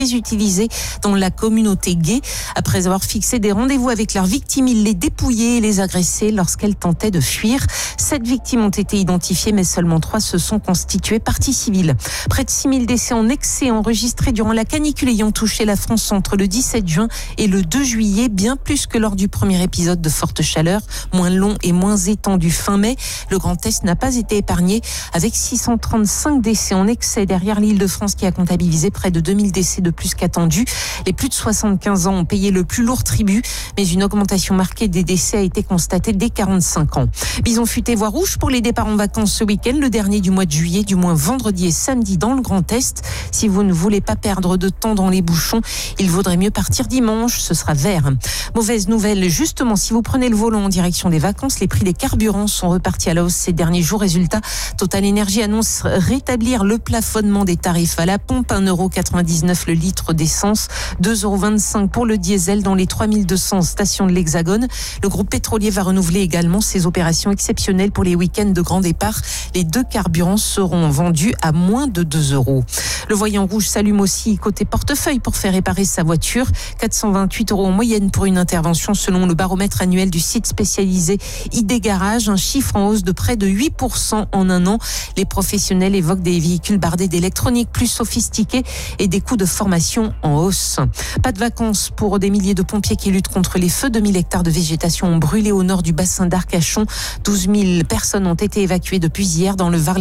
utilisés dans la communauté gay. Après avoir fixé des rendez-vous avec leurs victimes, ils les dépouillaient et les agressaient lorsqu'elles tentaient de fuir. 7 victimes ont été identifiées, mais seulement 3 se sont constituées partie civile. Près de 6000 décès en excès enregistrés durant la canicule ayant touché la France entre le 17 juin et le 2 juillet, bien plus que lors du premier épisode de forte chaleur, moins long et moins étendu fin mai. Le Grand Est n'a pas été épargné, avec 635 décès en excès derrière l'Île-de-France qui a comptabilisé près de 2000 décès de plus qu'attendu. Les plus de 75 ans ont payé le plus lourd tribut, mais une augmentation marquée des décès a été constatée dès 45 ans. Bison futé voie rouge pour les départs en vacances ce week-end, le dernier du mois de juillet, du moins vendredi et samedi dans le Grand Est. Si vous ne voulez pas perdre de temps dans les bouchons, il vaudrait mieux partir dimanche, ce sera vert. Mauvaise nouvelle, justement, si vous prenez le volant en direction des vacances, les prix des carburants sont repartis à la hausse ces derniers jours. Résultat, Total Energy annonce rétablir le plafonnement des tarifs à la pompe, 1,99 € le litre d'essence, 2,25 € pour le diesel dans les 3200 stations de l'Hexagone. Le groupe pétrolier va renouveler également ses opérations exceptionnelles pour les week-ends de grand départ. Les 2 carburants seront vendus à moins de 2 €. Le voyant rouge s'allume aussi côté portefeuille pour faire réparer sa voiture. 428 € en moyenne pour une intervention selon le baromètre annuel du site spécialisé ID Garage, un chiffre en hausse de près de 8% en un an. Les professionnels évoquent des véhicules bardés d'électronique plus sophistiqués et des coûts de formation en hausse. Pas de vacances pour des milliers de pompiers qui luttent contre les feux. 2000 hectares de végétation ont brûlé au nord du bassin d'Arcachon. 12 000 personnes ont été évacuées depuis hier dans le Var.